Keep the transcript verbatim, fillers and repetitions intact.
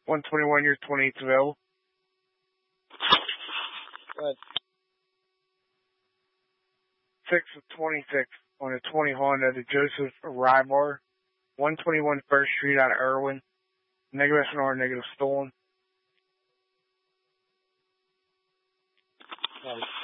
one twenty-one, year twenty-eight available. Good. six of twenty-six on a twenty Honda to Joseph Rybar, one twenty-one First Street out of Irwin. Negative S N R, negative stolen. Right.